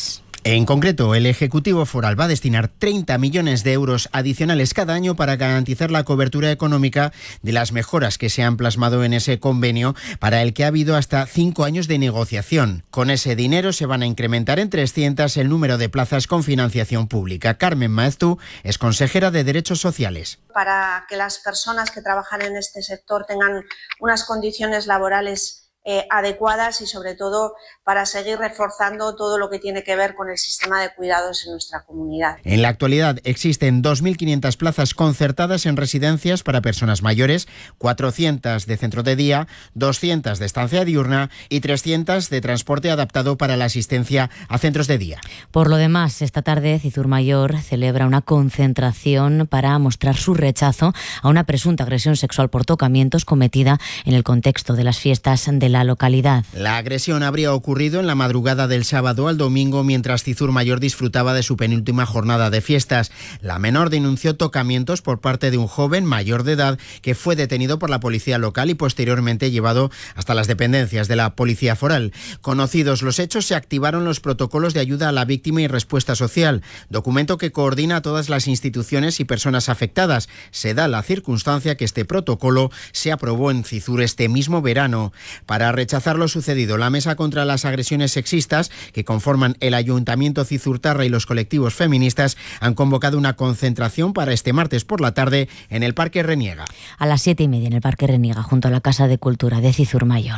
En concreto, el Ejecutivo Foral va a destinar treinta millones de euros adicionales cada año para garantizar la cobertura económica de las mejoras que se han plasmado en ese convenio, para el que ha habido hasta cinco años de negociación. Con ese dinero se van a incrementar en trescientas el número de plazas con financiación pública. Carmen Maeztu es consejera de Derechos Sociales. Para que las personas que trabajan en este sector tengan unas condiciones laborales Eh, adecuadas y sobre todo para seguir reforzando todo lo que tiene que ver con el sistema de cuidados en nuestra comunidad. En la actualidad existen dos mil quinientas plazas concertadas en residencias para personas mayores, cuatrocientas de centro de día, doscientas de estancia diurna y trescientas de transporte adaptado para la asistencia a centros de día. Por lo demás, esta tarde Cizurmayor celebra una concentración para mostrar su rechazo a una presunta agresión sexual por tocamientos cometida en el contexto de las fiestas de la localidad. La agresión habría ocurrido en la madrugada del sábado al domingo mientras Cizurmayor disfrutaba de su penúltima jornada de fiestas. La menor denunció tocamientos por parte de un joven mayor de edad que fue detenido por la policía local y posteriormente llevado hasta las dependencias de la policía foral. Conocidos los hechos, se activaron los protocolos de ayuda a la víctima y respuesta social, documento que coordina a todas las instituciones y personas afectadas. Se da la circunstancia que este protocolo se aprobó en Cizur este mismo verano. Para rechazar lo sucedido, la Mesa contra las Agresiones Sexistas, que conforman el Ayuntamiento Cizurtarra y los colectivos feministas, han convocado una concentración para este martes por la tarde en el Parque Reniega. A las siete y media en el Parque Reniega, junto a la Casa de Cultura de Cizurmayor.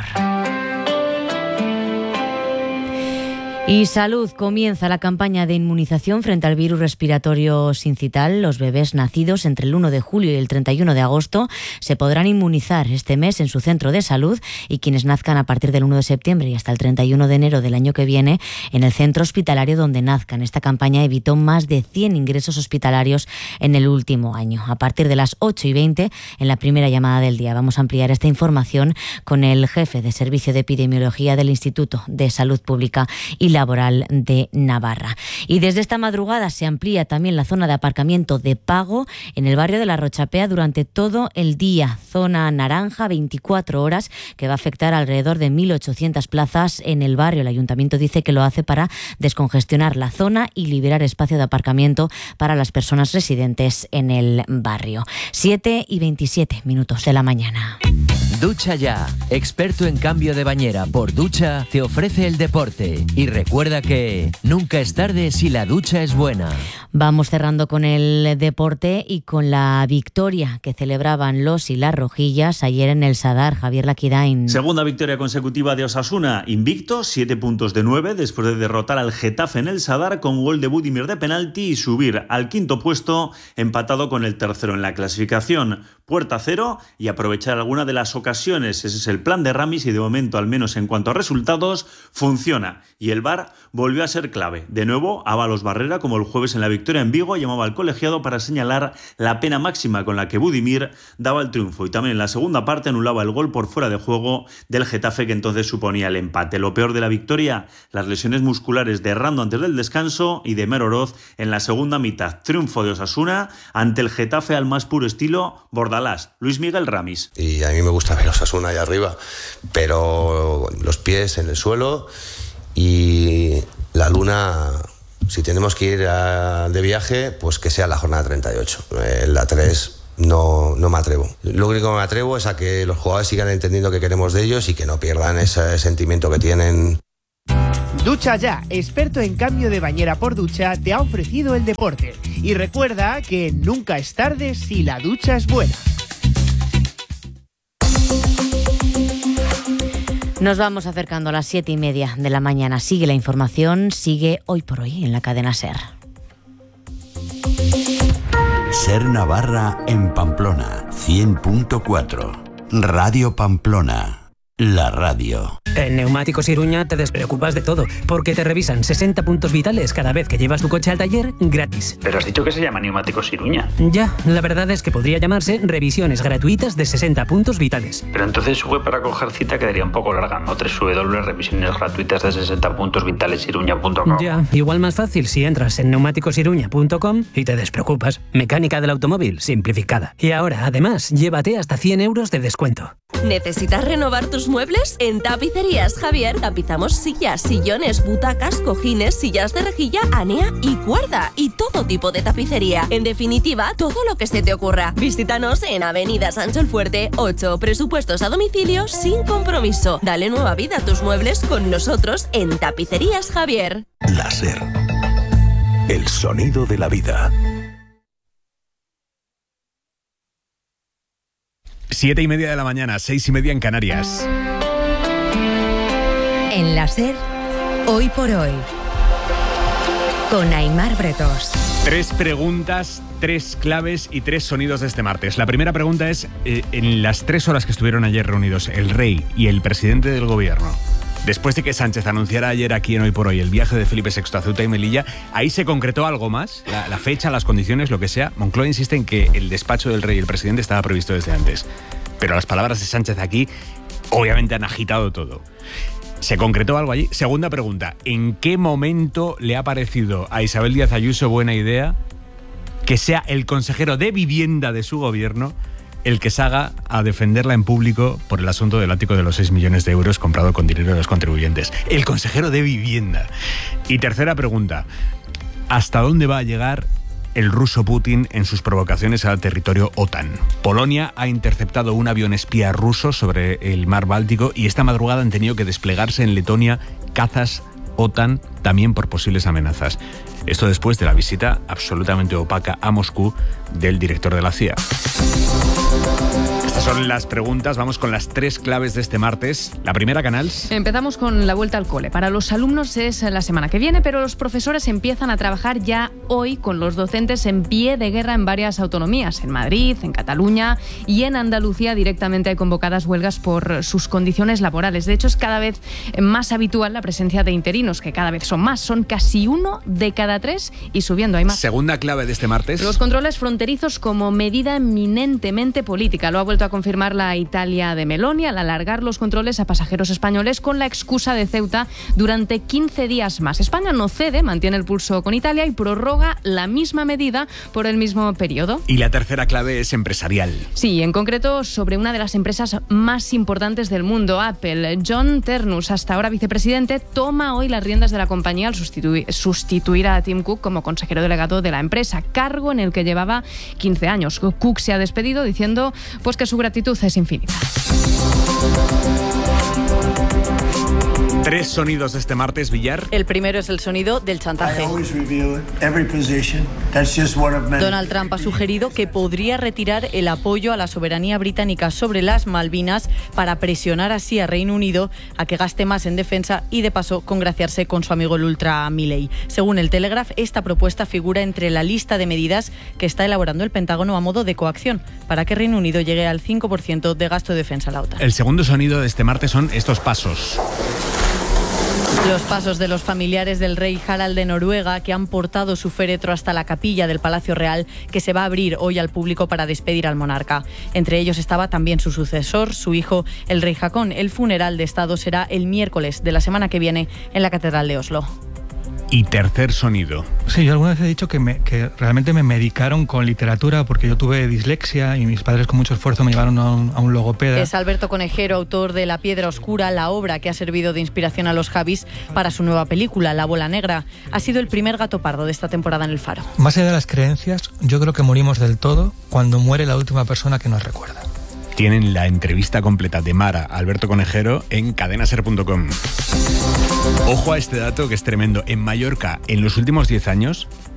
Y Salud comienza la campaña de inmunización frente al virus respiratorio sincital. Los bebés nacidos entre el uno de julio y el treinta y uno de agosto se podrán inmunizar este mes en su centro de salud, y quienes nazcan a partir del uno de septiembre y hasta el treinta y uno de enero del año que viene en el centro hospitalario donde nazcan. Esta campaña evitó más de cien ingresos hospitalarios en el último año. A partir de las ocho y veinte, en la primera llamada del día, vamos a ampliar esta información con el jefe de Servicio de Epidemiología del Instituto de Salud Pública y Laboral de Navarra. Y desde esta madrugada se amplía también la zona de aparcamiento de pago en el barrio de La Rochapea durante todo el día. Zona naranja, veinticuatro horas, que va a afectar alrededor de mil ochocientas plazas en el barrio. El ayuntamiento dice que lo hace para descongestionar la zona y liberar espacio de aparcamiento para las personas residentes en el barrio. siete y veintisiete minutos de la mañana. Ducha Ya, experto en cambio de bañera por ducha, te ofrece el deporte. Y recuerda que nunca es tarde si la ducha es buena. Vamos cerrando con el deporte y con la victoria que celebraban los y las rojillas ayer en el Sadar. Javier Laquidain. Segunda victoria consecutiva de Osasuna, invicto, siete puntos de nueve después de derrotar al Getafe en el Sadar con gol de Budimir de penalti y subir al quinto puesto, empatado con el tercero en la clasificación. Puerta cero y aprovechar alguna de las ocasiones. Ese es el plan de Ramis y de momento, al menos en cuanto a resultados, funciona. Y el V A R volvió a ser clave. De nuevo, Ábalos Barrera, como el jueves en la victoria en Vigo, llamaba al colegiado para señalar la pena máxima con la que Budimir daba el triunfo. Y también en la segunda parte anulaba el gol por fuera de juego del Getafe, que entonces suponía el empate. Lo peor de la victoria, las lesiones musculares de Rando antes del descanso y de Mer Oroz en la segunda mitad. Triunfo de Osasuna ante el Getafe al más puro estilo Bordalás. Luis Miguel Ramis. Y a mí me gusta ver Osasuna ahí arriba, pero los pies en el suelo y la luna, si tenemos que ir a, de viaje, pues que sea la jornada treinta y ocho. En la tres no, no me atrevo. Lo único que me atrevo es a que los jugadores sigan entendiendo que queremos de ellos y que no pierdan ese sentimiento que tienen. Ducha Ya, experto en cambio de bañera por ducha, te ha ofrecido el deporte. Y recuerda que nunca es tarde si la ducha es buena. Nos vamos acercando a las siete y media de la mañana. Sigue la información, sigue Hoy por Hoy en la cadena SER. SER Navarra en Pamplona, cien punto cuatro. Radio Pamplona. La radio. En Neumáticos Iruña te despreocupas de todo, porque te revisan sesenta puntos vitales cada vez que llevas tu coche al taller gratis. Pero has dicho que se llama Neumáticos Iruña. Ya, la verdad es que podría llamarse revisiones gratuitas de sesenta puntos vitales. Pero entonces su web para coger cita quedaría un poco larga, ¿no? doble u doble u doble u punto revisiones gratuitas de sesenta puntos vitales iruña punto com. Ya, igual más fácil si entras en neumáticos iruña punto com y te despreocupas. Mecánica del automóvil simplificada. Y ahora, además, llévate hasta cien euros de descuento. ¿Necesitas renovar tus muebles? En Tapicerías Javier tapizamos sillas, sillones, butacas, cojines, sillas de rejilla, anea y cuerda y todo tipo de tapicería. En definitiva, todo lo que se te ocurra. Visítanos en Avenida Sancho el Fuerte ocho. Presupuestos a domicilio sin compromiso. Dale nueva vida a tus muebles con nosotros en Tapicerías Javier. Láser. El sonido de la vida. Siete y media de la mañana, seis y media en Canarias. En la SER, hoy por hoy, con Aimar Bretos. Tres preguntas, tres claves y tres sonidos de este martes. La primera pregunta es, eh, en las tres horas que estuvieron ayer reunidos el rey y el presidente del gobierno, después de que Sánchez anunciara ayer aquí en Hoy por Hoy el viaje de Felipe sexto a Ceuta y Melilla, ¿ahí se concretó algo más? La, la fecha, las condiciones, lo que sea. Moncloa insiste en que el despacho del rey y el presidente estaba previsto desde antes. Pero las palabras de Sánchez aquí obviamente han agitado todo. ¿Se concretó algo allí? Segunda pregunta, ¿en qué momento le ha parecido a Isabel Díaz Ayuso buena idea que sea el consejero de vivienda de su gobierno el que salga a defenderla en público por el asunto del ático de los seis millones de euros comprado con dinero de los contribuyentes? El consejero de vivienda. Y tercera pregunta, ¿hasta dónde va a llegar el ruso Putin en sus provocaciones al territorio OTAN? Polonia ha interceptado un avión espía ruso sobre el mar Báltico y esta madrugada han tenido que desplegarse en Letonia cazas OTAN también por posibles amenazas. Esto después de la visita absolutamente opaca a Moscú del director de la C I A. Estas son las preguntas, vamos con las tres claves de este martes. La primera, Canals. Empezamos con la vuelta al cole. Para los alumnos es la semana que viene, pero los profesores empiezan a trabajar ya hoy con los docentes en pie de guerra en varias autonomías. En Madrid, en Cataluña y en Andalucía directamente hay convocadas huelgas por sus condiciones laborales. De hecho, es cada vez más habitual la presencia de interinos, que cada vez son más. Son casi uno de cada tres y subiendo. Hay más. Segunda clave de este martes. Los controles fronterizos como medida eminentemente política. Lo ha vuelto a confirmar la Italia de Meloni al alargar los controles a pasajeros españoles con la excusa de Ceuta durante quince días más. España no cede, mantiene el pulso con Italia y prorroga la misma medida por el mismo periodo. Y la tercera clave es empresarial. Sí, en concreto sobre una de las empresas más importantes del mundo, Apple. John Ternus, hasta ahora vicepresidente, toma hoy las riendas de la compañía al sustituir, sustituir a Tim Cook como consejero delegado de la empresa, cargo en el que llevaba quince años. Cook se ha despedido diciendo pues que su gratitud es infinita. Tres sonidos de este martes, Villar. El primero es el sonido del chantaje. Donald Trump ha sugerido que podría retirar el apoyo a la soberanía británica sobre las Malvinas para presionar así a Reino Unido a que gaste más en defensa y de paso congraciarse con su amigo el ultra Milley. Según el Telegraph, esta propuesta figura entre la lista de medidas que está elaborando el Pentágono a modo de coacción para que Reino Unido llegue al cinco por ciento de gasto de defensa a la OTAN. El segundo sonido de este martes son estos pasos. Los pasos de los familiares del rey Harald de Noruega, que han portado su féretro hasta la capilla del Palacio Real, que se va a abrir hoy al público para despedir al monarca. Entre ellos estaba también su sucesor, su hijo, el rey Haakon. El funeral de Estado será el miércoles de la semana que viene en la Catedral de Oslo. Y tercer sonido. Sí, yo alguna vez he dicho que, me, que realmente me medicaron con literatura porque yo tuve dislexia y mis padres con mucho esfuerzo me llevaron a un, a un logopeda. Es Alberto Conejero, autor de La Piedra Oscura, la obra que ha servido de inspiración a los Javis para su nueva película, La Bola Negra. Ha sido el primer gato pardo de esta temporada en El Faro. Más allá de las creencias, yo creo que morimos del todo cuando muere la última persona que nos recuerda. Tienen la entrevista completa de Mara Alberto Conejero en cadenaser punto com. Ojo a este dato que es tremendo. En Mallorca, en los últimos diez años,